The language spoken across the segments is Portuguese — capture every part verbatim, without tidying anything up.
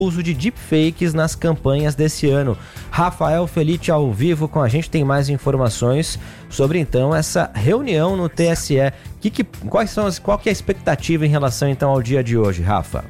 uso de deepfakes nas campanhas desse ano. Rafael Felite ao vivo com a gente tem mais informações sobre então essa reunião no T S E. Que, que, quais são as, qual que é a expectativa em relação então ao dia de hoje, Rafa?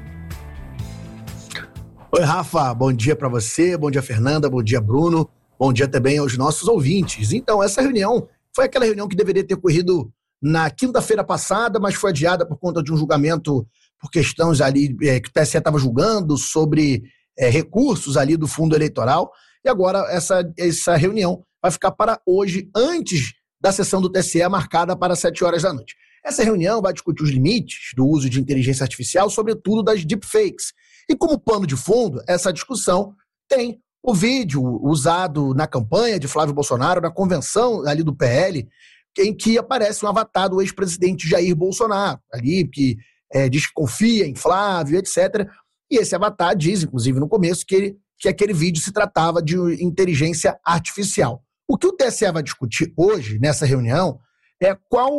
Oi, Rafa, bom dia para você, bom dia, Fernanda, bom dia, Bruno, bom dia também aos nossos ouvintes. Então, essa reunião foi aquela reunião que deveria ter ocorrido na quinta-feira passada, mas foi adiada por conta de um julgamento por questões ali é, que o T S E estava julgando sobre é, recursos ali do fundo eleitoral, e agora essa, essa reunião vai ficar para hoje, antes da sessão do T S E marcada para sete horas da noite. Essa reunião vai discutir os limites do uso de inteligência artificial, sobretudo das deepfakes. E como pano de fundo, essa discussão tem o vídeo usado na campanha de Flávio Bolsonaro, na convenção ali do P L, em que aparece um avatar do ex-presidente Jair Bolsonaro, ali que é, diz que confia em Flávio, etcétera. E esse avatar diz, inclusive no começo, que, ele, que aquele vídeo se tratava de inteligência artificial. O que o T S E vai discutir hoje, nessa reunião, é qual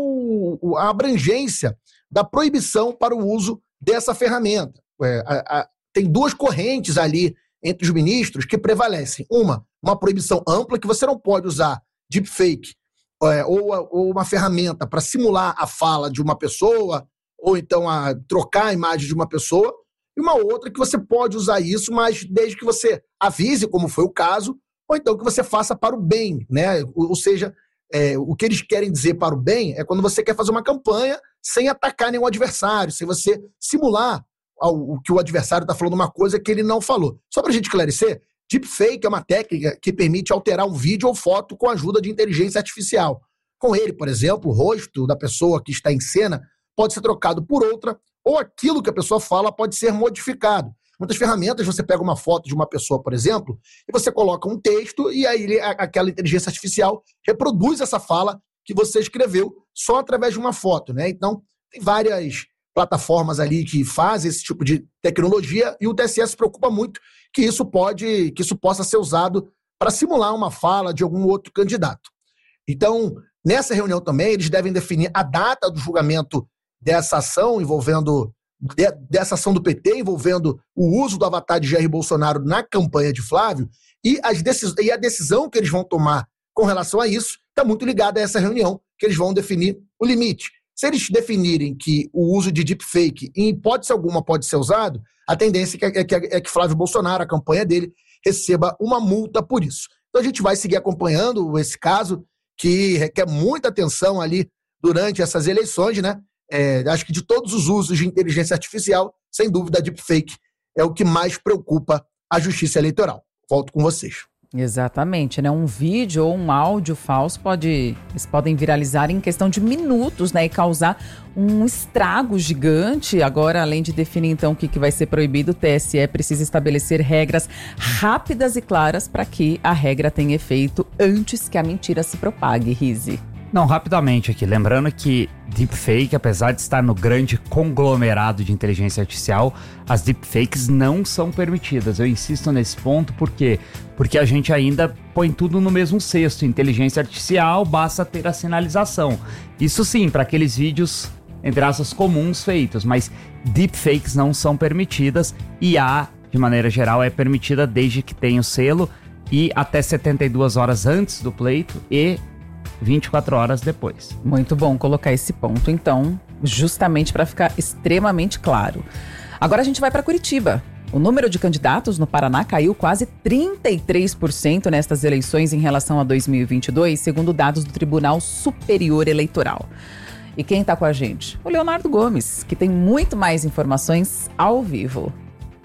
a abrangência da proibição para o uso dessa ferramenta. É, a, a, tem duas correntes ali entre os ministros que prevalecem. Uma, uma proibição ampla, que você não pode usar deepfake é, ou, ou uma ferramenta para simular a fala de uma pessoa, ou então a trocar a imagem de uma pessoa, e uma outra que você pode usar isso, mas desde que você avise, como foi o caso, ou então que você faça para o bem, né? Ou, ou seja, é, o que eles querem dizer para o bem é quando você quer fazer uma campanha sem atacar nenhum adversário, sem você simular o que o adversário está falando uma coisa que ele não falou. Só para a gente esclarecer, deepfake é uma técnica que permite alterar um vídeo ou foto com a ajuda de inteligência artificial. Com ele, por exemplo, o rosto da pessoa que está em cena pode ser trocado por outra, ou aquilo que a pessoa fala pode ser modificado. Muitas ferramentas, você pega uma foto de uma pessoa, por exemplo, e você coloca um texto e aí aquela inteligência artificial reproduz essa fala que você escreveu só através de uma foto, né? Então, tem várias plataformas ali que fazem esse tipo de tecnologia e o T S E se preocupa muito que isso pode, que isso possa ser usado para simular uma fala de algum outro candidato. Então, nessa reunião também, eles devem definir a data do julgamento dessa ação envolvendo de, dessa ação do P T envolvendo o uso do avatar de Jair Bolsonaro na campanha de Flávio e, as decis, e a decisão que eles vão tomar com relação a isso está muito ligada a essa reunião, que eles vão definir o limite. Se eles definirem que o uso de deepfake, em hipótese alguma, pode ser usado, a tendência é que, é que Flávio Bolsonaro, a campanha dele, receba uma multa por isso. Então a gente vai seguir acompanhando esse caso, que requer muita atenção ali durante essas eleições, né? É, acho que de todos os usos de inteligência artificial, sem dúvida, a deepfake é o que mais preocupa a justiça eleitoral. Volto com vocês. Exatamente, né? Um vídeo ou um áudio falso pode, eles podem viralizar em questão de minutos, né? E causar um estrago gigante. Agora, além de definir então o que, que vai ser proibido, o T S E precisa estabelecer regras rápidas e claras para que a regra tenha efeito antes que a mentira se propague, Rize. Não, rapidamente aqui, lembrando que deepfake, apesar de estar no grande conglomerado de inteligência artificial, as deepfakes não são permitidas. Eu insisto nesse ponto, por quê? Porque a gente ainda põe tudo no mesmo cesto. Inteligência artificial, basta ter a sinalização. Isso sim, para aqueles vídeos, entre aspas, comuns feitos, mas deepfakes não são permitidas. I A, de maneira geral, é permitida desde que tenha o selo e até setenta e duas horas antes do pleito e vinte e quatro horas depois. Muito bom colocar esse ponto, então, justamente para ficar extremamente claro. Agora a gente vai para Curitiba. O número de candidatos no Paraná caiu quase trinta e três por cento nestas eleições em relação a dois mil e vinte e dois, segundo dados do Tribunal Superior Eleitoral. E quem está com a gente? O Leonardo Gomes, que tem muito mais informações ao vivo.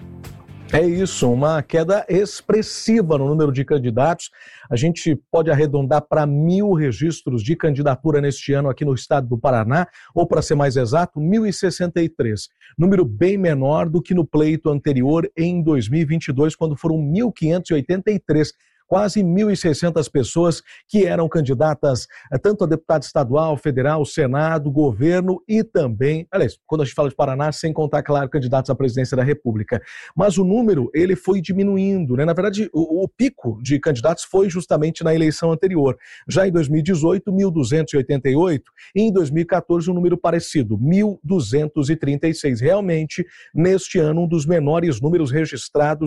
É isso, uma queda expressiva no número de candidatos. A gente pode arredondar para mil registros de candidatura neste ano aqui no estado do Paraná, ou para ser mais exato, mil e sessenta e três. Número bem menor do que no pleito anterior em dois mil e vinte e dois, quando foram mil quinhentos e oitenta e três. quase mil e seiscentas pessoas que eram candidatas tanto a deputado estadual, federal, Senado, governo e também, aliás, quando a gente fala de Paraná, sem contar, claro, candidatos à presidência da República. Mas o número, ele foi diminuindo, né? Na verdade, o, o pico de candidatos foi justamente na eleição anterior. Já em dois mil e dezoito, mil duzentos e oitenta e oito, e em dois mil e quatorze, um número parecido, mil duzentos e trinta e seis. Realmente, neste ano, um dos menores números registrados